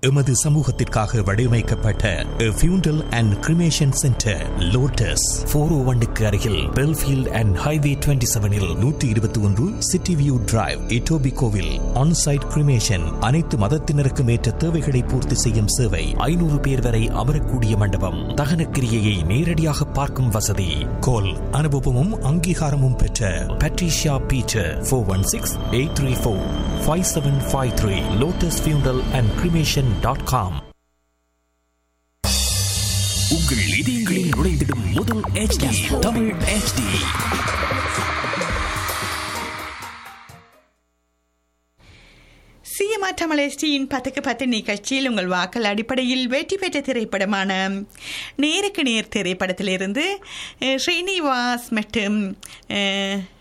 எமது சமூகத்திற்காக வடிவமைக்கப்பட்ட ஃபியூண்டல் அண்ட் கிரிமேஷன் சென்டர் லோட்டஸ் 401க்கு அருகில் Belfield and highway 27இல் 121 city view drive இட்டோபிகோவில் on-site cremation. அனைத்து மதத்தினருக்கும் ஏற்ற தேவைகளை பூர்த்தி செய்யும் சேவை. 500 பேர் வரை அமரக்கூடிய மண்டபம். தகன கிரியையை நேரடியாக பார்க்கும் வசதி. கோல் அனுபவமும் அங்கீகாரமும் பெற்ற பட்ரிஷியா பீட்டர் 416-834-5753 lotusfunerallandcremation.com. உங்கள் இதயங்களில் நுழைந்திடும் முதல் HD Tamil HD. CMR Tamil HDயின் 10க்கு 10 நிகழ்ச்சியில் உங்கள் வாக்கள் அடிப்படையில் வெற்றி பெற்ற திரைப்படமான நேருக்கு நேர் திரைப்படத்திலிருந்து ஸ்ரீனிவாஸ் மற்றும்